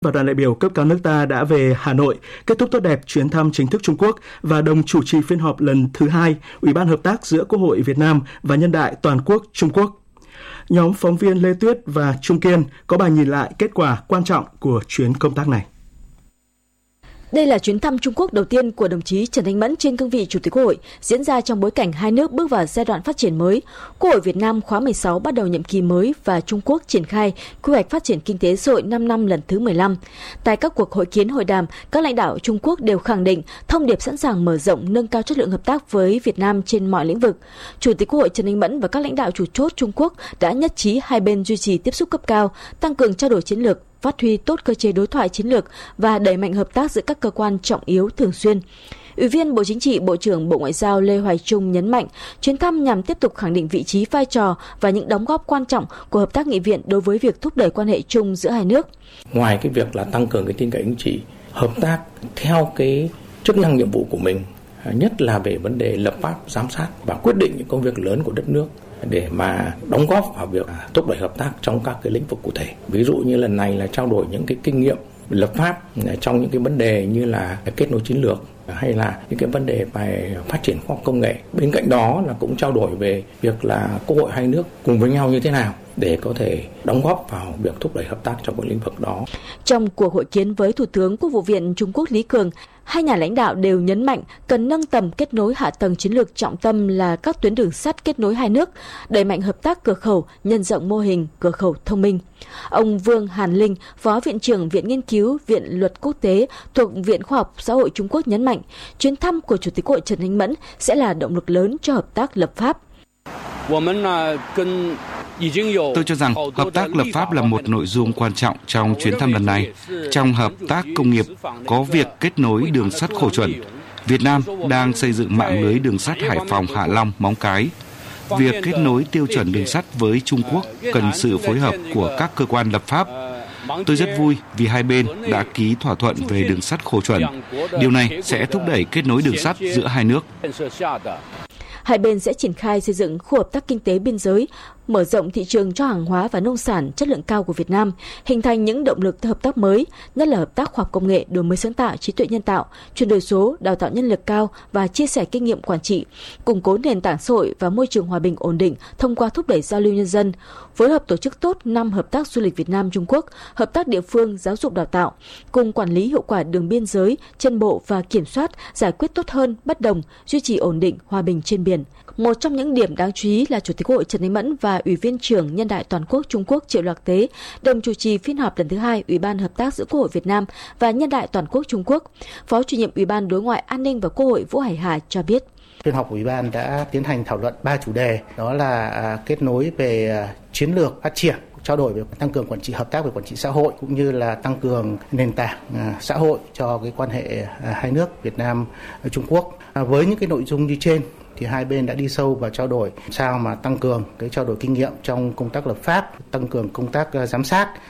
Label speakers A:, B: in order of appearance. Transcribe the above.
A: Và đoàn đại biểu cấp cao nước ta đã về Hà Nội, kết thúc tốt đẹp chuyến thăm chính thức Trung Quốc và đồng chủ trì phiên họp lần thứ 2 Ủy ban Hợp tác giữa Quốc hội Việt Nam và Nhân đại Toàn quốc Trung Quốc. Nhóm phóng viên Lê Tuyết và Trung Kiên có bài nhìn lại kết quả quan trọng của chuyến công tác này.
B: Đây là chuyến thăm Trung Quốc đầu tiên của đồng chí Trần Thanh Mẫn trên cương vị Chủ tịch Quốc hội, diễn ra trong bối cảnh hai nước bước vào giai đoạn phát triển mới. Quốc hội Việt Nam khóa 16 bắt đầu nhiệm kỳ mới và Trung Quốc triển khai quy hoạch phát triển kinh tế xã hội 5 năm lần thứ 15. Tại các cuộc hội kiến hội đàm, các lãnh đạo Trung Quốc đều khẳng định thông điệp sẵn sàng mở rộng nâng cao chất lượng hợp tác với Việt Nam trên mọi lĩnh vực. Chủ tịch Quốc hội Trần Thanh Mẫn và các lãnh đạo chủ chốt Trung Quốc đã nhất trí hai bên duy trì tiếp xúc cấp cao, tăng cường trao đổi chiến lược, phát huy tốt cơ chế đối thoại chiến lược và đẩy mạnh hợp tác giữa các cơ quan trọng yếu thường xuyên. Ủy viên Bộ Chính trị, Bộ trưởng Bộ Ngoại giao Lê Hoài Trung nhấn mạnh, chuyến thăm nhằm tiếp tục khẳng định vị trí, vai trò và những đóng góp quan trọng của hợp tác nghị viện đối với việc thúc đẩy quan hệ chung giữa hai nước.
C: Ngoài cái việc là tăng cường cái tin cậy chính trị, hợp tác theo cái chức năng nhiệm vụ của mình, nhất là về vấn đề lập pháp, giám sát và quyết định những công việc lớn của đất nước, để mà đóng góp vào việc thúc đẩy hợp tác trong các cái lĩnh vực cụ thể. Ví dụ như lần này là trao đổi những cái kinh nghiệm lập pháp trong những cái vấn đề như là kết nối chiến lược hay là những cái vấn đề về phát triển khoa học công nghệ. Bên cạnh đó là cũng trao đổi về việc là Quốc hội hai nước cùng với nhau như thế nào để có thể đóng góp vào việc thúc đẩy hợp tác trong các lĩnh vực đó.
B: Trong cuộc hội kiến với Thủ tướng Quốc vụ viện Trung Quốc Lý Cường, hai nhà lãnh đạo đều nhấn mạnh cần nâng tầm kết nối hạ tầng chiến lược, trọng tâm là các tuyến đường sắt kết nối hai nước, đẩy mạnh hợp tác cửa khẩu, nhân rộng mô hình cửa khẩu thông minh. Ông Vương Hàn Linh, Phó Viện trưởng Viện Nghiên cứu Viện Luật Quốc tế thuộc Viện Khoa học Xã hội Trung Quốc nhấn mạnh, chuyến thăm của Chủ tịch Quốc hội Trần Thanh Mẫn sẽ là động lực lớn cho hợp tác lập pháp.
D: Tôi cho rằng hợp tác lập pháp là một nội dung quan trọng trong chuyến thăm lần này. Trong hợp tác công nghiệp có việc kết nối đường sắt Khổ Chuẩn. Việt Nam đang xây dựng mạng lưới đường sắt Hải Phòng, Hạ Long, Móng Cái. Việc kết nối tiêu chuẩn đường sắt với Trung Quốc cần sự phối hợp của các cơ quan lập pháp. Tôi rất vui vì hai bên đã ký thỏa thuận về đường sắt Khổ Chuẩn. Điều này sẽ thúc đẩy kết nối đường sắt giữa hai nước.
B: Hai bên sẽ triển khai xây dựng khu hợp tác kinh tế biên giới, mở rộng thị trường cho hàng hóa và nông sản chất lượng cao của Việt Nam, hình thành những động lực hợp tác mới, nhất là hợp tác khoa học công nghệ, đổi mới sáng tạo, trí tuệ nhân tạo, chuyển đổi số, đào tạo nhân lực cao và chia sẻ kinh nghiệm quản trị, củng cố nền tảng xã hội và môi trường hòa bình ổn định thông qua thúc đẩy giao lưu nhân dân, phối hợp tổ chức tốt năm hợp tác du lịch Việt Nam Trung Quốc, hợp tác địa phương, giáo dục đào tạo, cùng quản lý hiệu quả đường biên giới, chân bộ và kiểm soát, giải quyết tốt hơn bất đồng, duy trì ổn định, hòa bình trên biển. Một trong những điểm đáng chú ý là Chủ tịch Quốc hội Trần Thanh Mẫn và Ủy viên trưởng Nhân đại Toàn quốc Trung Quốc Triệu Lạc Tế đồng chủ trì phiên họp lần thứ 2 Ủy ban Hợp tác giữa Quốc hội Việt Nam và Nhân đại Toàn quốc Trung Quốc. Phó chủ nhiệm Ủy ban Đối ngoại An ninh và Quốc hội Vũ Hải Hà cho biết.
E: Phiên họp của Ủy ban đã tiến hành thảo luận 3 chủ đề, đó là kết nối về chiến lược phát triển, trao đổi về tăng cường quản trị, hợp tác về quản trị xã hội, cũng như là tăng cường nền tảng xã hội cho cái quan hệ hai nước Việt Nam Trung Quốc. Với những cái nội dung như trên thì hai bên đã đi sâu vào trao đổi sao mà tăng cường cái trao đổi kinh nghiệm trong công tác lập pháp, tăng cường công tác giám sát